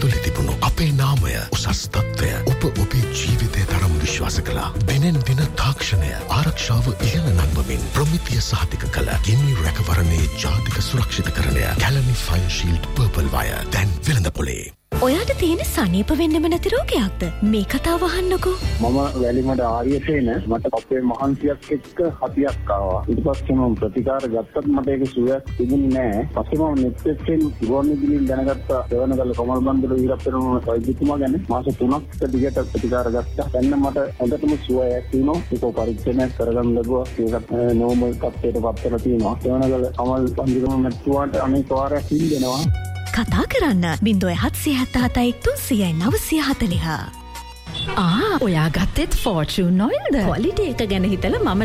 තුළ තිබුණු අපේ නාමය උසස් තත්ත්වය ඔබ ඔබේ ජීවිතය තරම් විශ්වාස කළා. දිනෙන් දින තාක්ෂණය ආරක්ෂාව ඉහළ නංවමින් ප්‍රමිතිය සහතික කළ ගිනි රැකවරණයේ ජාතික සුරක්ෂිතකරණය ගැලනි ෆයර් ෂීල්ඩ් පර්පල් වයර් දැන් වෙළඳපොලේ. ඔයාට තියෙන සනීප වෙන්නම නැති රෝගයක්ද? මේ කතාව අහන්නකෝ. මම වැලිමඩ ආර්යසේන මට අපේ මහන්සියක් එක්ක හතියක් ආවා. ඊට පස්සේ මම ප්‍රතිකාර ගත්තත් මට ඒක සුවයක් තිබුණේ නැහැ. පස්සේ මම net එකෙන් ගුවන්විදුලියෙන් දැනගත්තා දෙවනගල කමල් බන්දුල වීරප්පෙරුම වෛද්‍යතුමා ගැන මාස 3ක් දිගට ප්‍රතිකාර ගත්තා. දැන් මට හොඳටම සුවයක් තියෙනවා. ඒක පරීක්ෂණයක් කරගන්න ලැබුවා. ඒක නෝමල් තත්ත්වයට පත් කරලා තියෙනවා. දෙවනගල කමල් බන්දුලම මැට්ටුවාට අනේක වාරයක් හින්දෙනවා. කතා කරන්න 0777 300 940. ඔයා ගත්තෙත් ෆෝර්චූන් ඔයිල්ද? ක්වොලිටි එක ගැන හිතලා මම